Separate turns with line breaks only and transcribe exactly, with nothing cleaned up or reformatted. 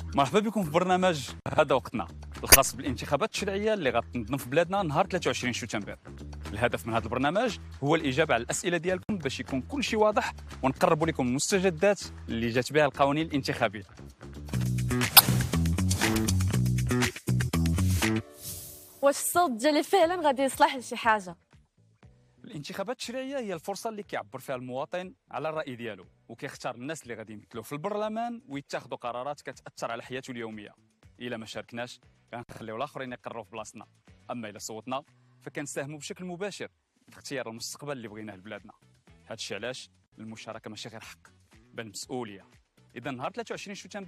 مرحبا بكم في برنامج هذا وقتنا الخاص بالانتخابات التشريعيه اللي غتنظم في بلادنا نهار ثلاثة وعشرين شتنبر. الهدف من هذا البرنامج هو الاجابه على الاسئله ديالكم باش يكون كل شيء واضح ونقربوا لكم المستجدات اللي جات بها القوانين الانتخابيه.
واش الصوت ديالي فعلا غادي يصلح لشي حاجه؟
الانتخابات التشريعيه هي الفرصه اللي كيعبر فيها المواطن على الراي ديالو وكيختار الناس اللي غادي يمثلوه في البرلمان ويتخذوا قرارات كتاثر على حياته اليوميه. الا ما شاركناش كنخليو الاخرين يقرروا في بلاصتنا، اما الا صوتنا فكنساهموا بشكل مباشر في اختيار المستقبل اللي بغيناه لبلادنا. هذا الشيء علاش المشاركه ماشي غير حق بل مسؤوليه. اذا نهار ثلاثة وعشرين شتنبر